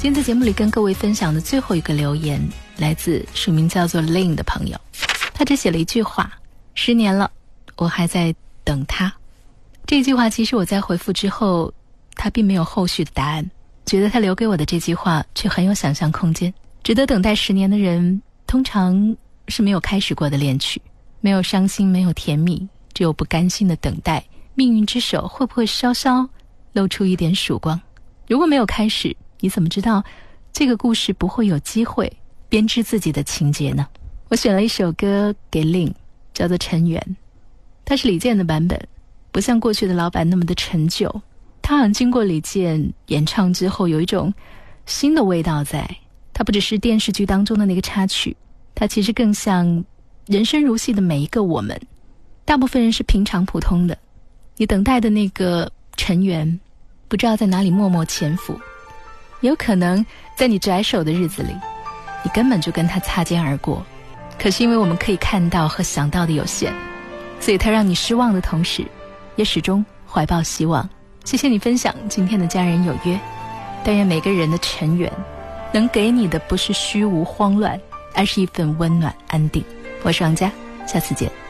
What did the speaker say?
今天在节目里跟各位分享的最后一个留言来自署名叫做 Lin 的朋友，他只写了一句话：10年了，我还在等他。这句话其实我在回复之后，他并没有后续的答案，觉得他留给我的这句话却很有想象空间。值得等待10年的人，通常是没有开始过的恋曲，没有伤心，没有甜蜜，只有不甘心的等待命运之手会不会稍稍露出一点曙光。如果没有开始，你怎么知道这个故事不会有机会编织自己的情节呢？我选了一首歌给 Lin， 叫做《尘缘》，它是李健的版本，不像过去的老版那么的陈旧，它好像经过李健演唱之后有一种新的味道在。它不只是电视剧当中的那个插曲，它其实更像人生如戏的每一个我们。大部分人是平常普通的，你等待的那个尘缘不知道在哪里默默潜伏，有可能在你拽手的日子里，你根本就跟他擦肩而过。可是因为我们可以看到和想到的有限，所以他让你失望的同时，也始终怀抱希望。谢谢你分享今天的家人有约，但愿每个人的尘缘能给你的不是虚无慌乱，而是一份温暖安定。我是王佳，下次见。